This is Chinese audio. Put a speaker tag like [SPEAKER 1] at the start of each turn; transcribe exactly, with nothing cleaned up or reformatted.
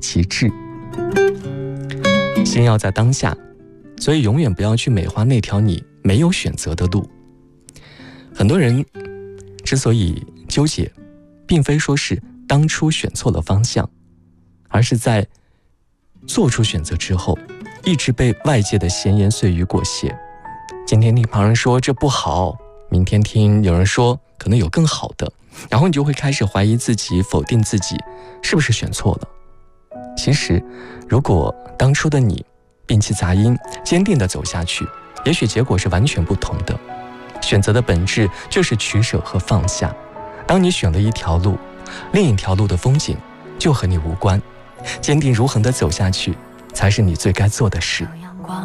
[SPEAKER 1] 其志。心要在当下，所以永远不要去美化那条你没有选择的路。很多人之所以纠结，并非说是当初选错了方向，而是在做出选择之后，一直被外界的闲言碎语裹挟。今天听旁人说这不好，明天听有人说可能有更好的，然后你就会开始怀疑自己，否定自己是不是选错了。其实如果当初的你摒弃杂音，坚定地走下去，也许结果是完全不同的。选择的本质就是取舍和放下。当你选了一条路，另一条路的风景就和你无关，坚定如恒地走下去，才是你最该做的事。